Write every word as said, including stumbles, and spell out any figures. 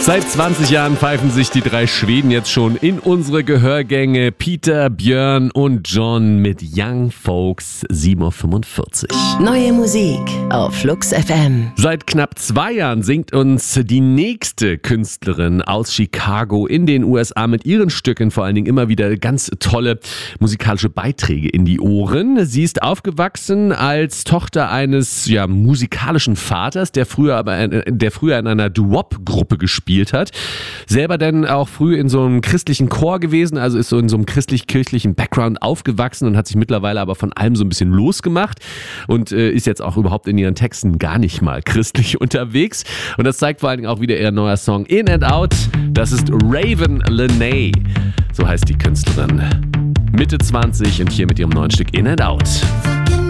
Seit zwanzig Jahren pfeifen sich die drei Schweden jetzt schon in unsere Gehörgänge. Peter, Björn und John mit Young Folks, sieben Uhr fünfundvierzig. Neue Musik auf Flux F M. Seit knapp zwei Jahren singt uns die nächste Künstlerin aus Chicago in den U S A mit ihren Stücken vor allen Dingen immer wieder ganz tolle musikalische Beiträge in die Ohren. Sie ist aufgewachsen als Tochter eines ja, musikalischen Vaters, der früher aber der früher in einer Doo-Wop-Gruppe gespielt hat. Selber dann auch früh in so einem christlichen Chor gewesen, also ist so in so einem christlich-kirchlichen Background aufgewachsen und hat sich mittlerweile aber von allem so ein bisschen losgemacht und äh, ist jetzt auch überhaupt in ihren Texten gar nicht mal christlich unterwegs. Und das zeigt vor allen Dingen auch wieder ihr neuer Song In and Out. Das ist Raven Lenae. So heißt die Künstlerin. Mitte zwanzig und hier mit ihrem neuen Stück In and Out.